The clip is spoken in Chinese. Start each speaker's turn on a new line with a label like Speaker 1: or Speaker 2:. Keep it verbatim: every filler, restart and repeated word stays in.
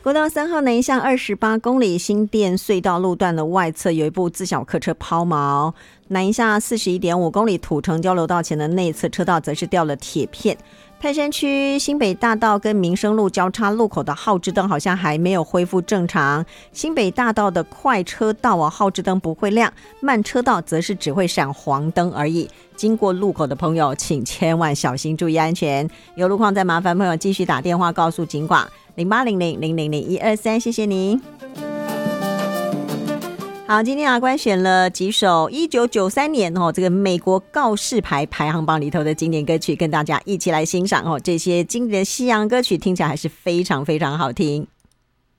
Speaker 1: 国道三号南一向二十八公里新店隧道路段的外侧有一部自小客车抛锚，南一下四十一点五公里土城交流道前的内侧车道则是掉了铁片。泰山区新北大道跟民生路交叉路口的号志灯好像还没有恢复正常，新北大道的快车道啊，号志灯不会亮，慢车道则是只会闪黄灯而已。经过路口的朋友请千万小心，注意安全。有路况再麻烦朋友继续打电话告诉警广零八零零零零零一二三，谢谢您。好，今天阿关选了几首一九九三年哦，这个美国告示牌排行榜里头的经典歌曲，跟大家一起来欣赏哦。这些经典的西洋歌曲听起来还是非常非常好听。